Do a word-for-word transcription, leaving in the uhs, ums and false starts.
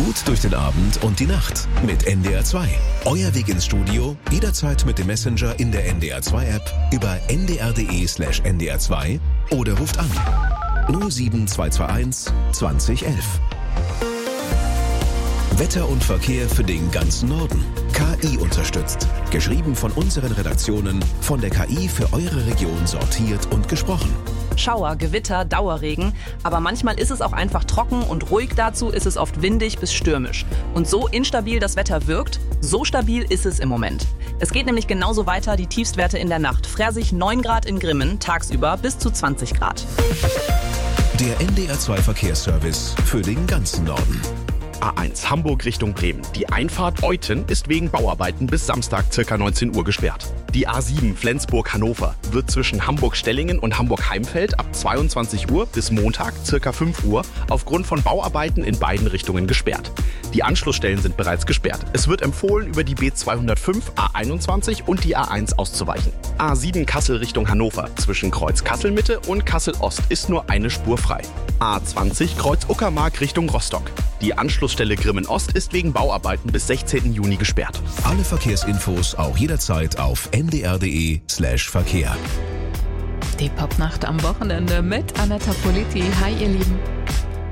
Gut durch den Abend und die Nacht mit N D R zwei. Euer Weg ins Studio, jederzeit mit dem Messenger in der N D R zwei App, über n d r punkt d e slash n d r zwei oder ruft an null sieben zwei zwei eins zwanzig elf. Wetter und Verkehr für den ganzen Norden. K I unterstützt. Geschrieben von unseren Redaktionen, von der K I für eure Region sortiert und gesprochen. Schauer, Gewitter, Dauerregen, aber manchmal ist es auch einfach trocken und ruhig. Dazu ist es oft windig bis stürmisch. Und so instabil das Wetter wirkt, so stabil ist es im Moment. Es geht nämlich genauso weiter, die Tiefstwerte in der Nacht. Frersig neun Grad in Grimmen, tagsüber bis zu zwanzig Grad. Der N D R zwei Verkehrsservice für den ganzen Norden. A eins Hamburg Richtung Bremen. Die Einfahrt Euthen ist wegen Bauarbeiten bis Samstag ca. neunzehn Uhr gesperrt. Die A sieben Flensburg-Hannover wird zwischen Hamburg-Stellingen und Hamburg-Heimfeld ab zweiundzwanzig Uhr bis Montag ca. fünf Uhr aufgrund von Bauarbeiten in beiden Richtungen gesperrt. Die Anschlussstellen sind bereits gesperrt. Es wird empfohlen, über die B zweihundertfünf, A einundzwanzig und die A eins auszuweichen. A sieben Kassel Richtung Hannover. Zwischen Kreuz Kassel-Mitte und Kassel-Ost ist nur eine Spur frei. A zwanzig Kreuz Uckermark Richtung Rostock. Die Anschlussstelle Grimmen-Ost ist wegen Bauarbeiten bis sechzehnten Juni gesperrt. Alle Verkehrsinfos auch jederzeit auf n d r punkt d e slash verkehr. Die Popnacht am Wochenende mit Anetta Politi. Hi ihr Lieben.